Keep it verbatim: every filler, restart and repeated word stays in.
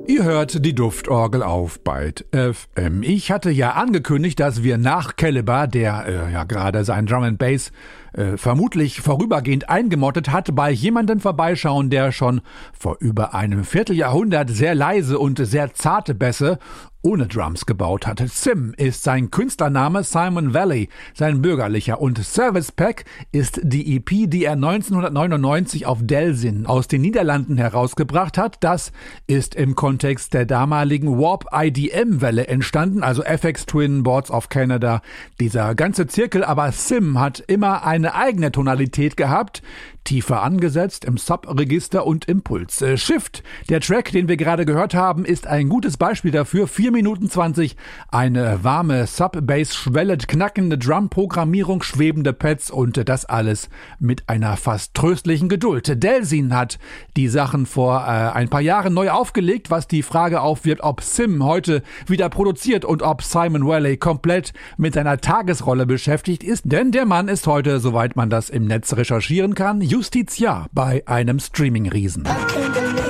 Ihr hört die Duftorgel auf Byte F M. Ich hatte ja angekündigt, dass wir nach Caliber, der äh, ja gerade sein Drum and Bass äh, vermutlich vorübergehend eingemottet hat, bei jemandem vorbeischauen, der schon vor über einem Vierteljahrhundert sehr leise und sehr zarte Bässe ohne Drums gebaut hat. Sim ist sein Künstlername, Simon Valley sein bürgerlicher, und Service Pack ist die E P, die er neunzehnhundertneunundneunzig auf Delsin aus den Niederlanden herausgebracht hat. Das ist im Kontext der damaligen Warp I D M-Welle entstanden, also F X Twin, Boards of Canada, dieser ganze Zirkel. Aber Sim hat immer eine eigene Tonalität gehabt, tiefer angesetzt im Sub-Register und Impuls. Äh, Shift, der Track, den wir gerade gehört haben, ist ein gutes Beispiel dafür. vier Minuten zwanzig, eine warme Sub-Bass-Schwelle, knackende Drum-Programmierung, schwebende Pads und das alles mit einer fast tröstlichen Geduld. Delsin hat die Sachen vor äh, ein paar Jahren neu aufgelegt, was die Frage aufwirft, ob Sim heute wieder produziert und ob Simon Valley komplett mit seiner Tagesrolle beschäftigt ist. Denn der Mann ist heute, soweit man das im Netz recherchieren kann, Justiziar bei einem Streaming-Riesen.